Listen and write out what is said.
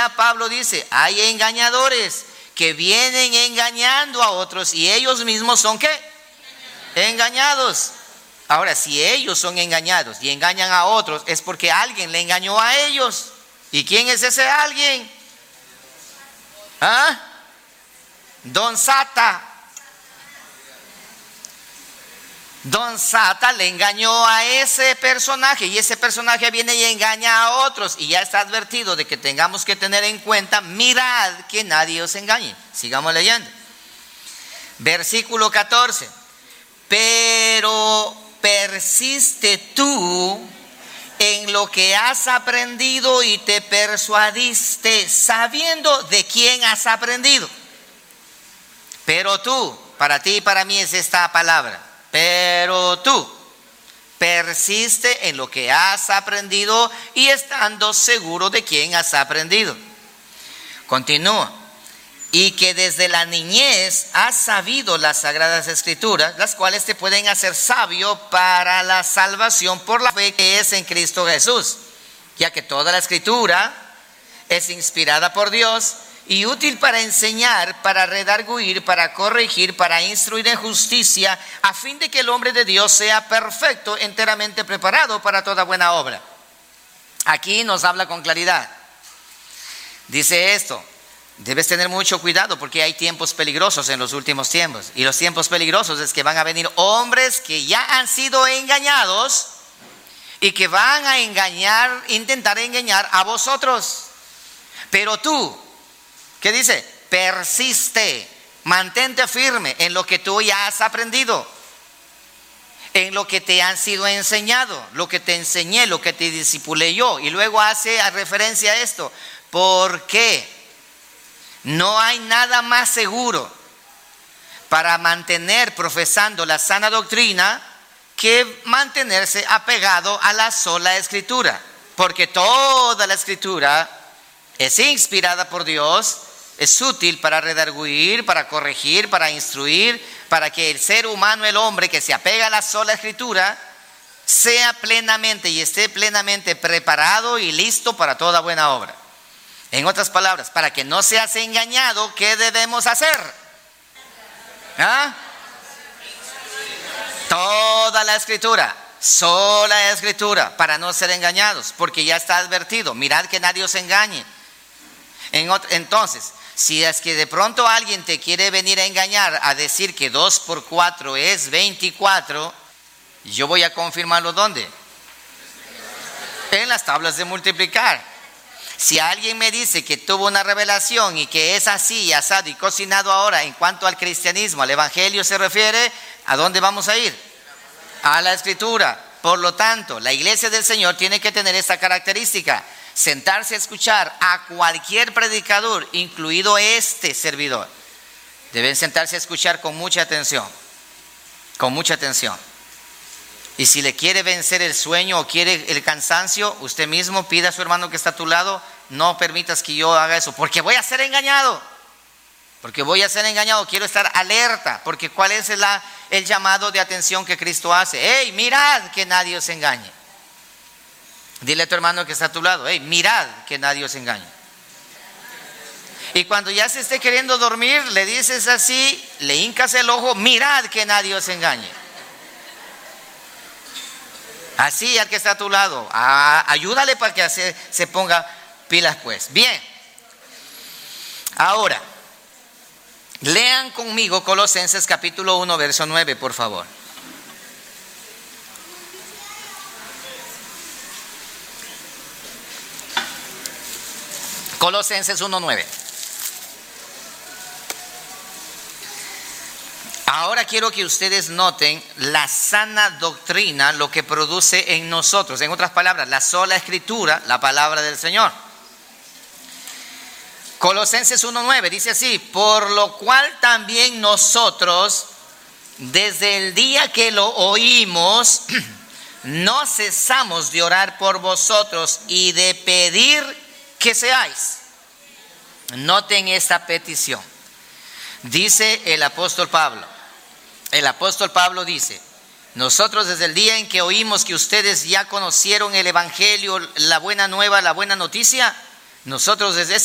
ya Pablo dice, hay engañadores que vienen engañando a otros y ellos mismos son ¿qué? Engañados. Ahora, si ellos son engañados y engañan a otros, es porque alguien le engañó a ellos. ¿Y quién es ese alguien? ¿Ah? Don Sata. Don Sata le engañó a ese personaje y ese personaje viene y engaña a otros y ya está advertido de que tengamos que tener en cuenta, mirad que nadie os engañe. Sigamos leyendo. Versículo 14. Pero persiste tú en lo que has aprendido y te persuadiste sabiendo de quién has aprendido. Pero tú, para ti y para mí es esta palabra. Pero tú persiste en lo que has aprendido y estando seguro de quién has aprendido. Continúa. Y que desde la niñez has sabido las sagradas escrituras, las cuales te pueden hacer sabio para la salvación por la fe que es en Cristo Jesús, ya que toda la escritura es inspirada por Dios y útil para enseñar, para redarguir, para corregir, para instruir en justicia, a fin de que el hombre de Dios sea perfecto, enteramente preparado para toda buena obra. Aquí nos habla con claridad. Dice esto: debes tener mucho cuidado porque hay tiempos peligrosos en los últimos tiempos. Y los tiempos peligrosos es que van a venir hombres que ya han sido engañados y que van a engañar, intentar engañar a vosotros. Pero tú, ¿qué dice? Persiste, mantente firme en lo que tú ya has aprendido, en lo que te han sido enseñado, lo que te enseñé, lo que te discipulé yo. Y luego hace referencia a esto. ¿Por qué? No hay nada más seguro para mantener profesando la sana doctrina que mantenerse apegado a la sola escritura, porque toda la escritura es inspirada por Dios, es útil para redarguir, para corregir, para instruir, para que el ser humano, el hombre que se apega a la sola escritura, sea plenamente y esté plenamente preparado y listo para toda buena obra. En otras palabras, para que no seas engañado, ¿qué debemos hacer? ¿Ah? Toda la escritura, sola escritura, para no ser engañados, porque ya está advertido, mirad que nadie os engañe. Entonces, si es que de pronto alguien te quiere venir a engañar, a decir que 2 por 4 es 24, yo voy a confirmarlo ¿dónde? En las tablas de multiplicar. Si alguien me dice que tuvo una revelación y que es así, asado y cocinado ahora en cuanto al cristianismo, al evangelio se refiere, ¿a dónde vamos a ir? A la escritura. Por lo tanto, la iglesia del Señor tiene que tener esta característica: sentarse a escuchar a cualquier predicador, incluido este servidor. Deben sentarse a escuchar con mucha atención, con mucha atención. Y si le quiere vencer el sueño o quiere el cansancio, usted mismo pida a su hermano que está a tu lado: no permitas que yo haga eso, porque voy a ser engañado. Porque voy a ser engañado, quiero estar alerta. Porque ¿cuál es el llamado de atención que Cristo hace? ¡Hey, mirad que nadie os engañe! Dile a tu hermano que está a tu lado: hey, mirad que nadie os engañe. Y cuando ya se esté queriendo dormir, le dices así, le hincas el ojo: mirad que nadie os engañe. Así al que está a tu lado, ayúdale para que se ponga pilas pues. Bien, ahora, lean conmigo Colosenses capítulo 1, verso 9, por favor. Colosenses 1:9. Ahora quiero que ustedes noten la sana doctrina, lo que produce en nosotros. En otras palabras, la sola escritura, la palabra del Señor. Colosenses 1:9 dice así: por lo cual también nosotros, desde el día que lo oímos, no cesamos de orar por vosotros y de pedir que seáis. Noten esta petición. Dice el apóstol Pablo. El apóstol Pablo dice: nosotros desde el día en que oímos que ustedes ya conocieron el evangelio, la buena nueva, la buena noticia, nosotros desde ese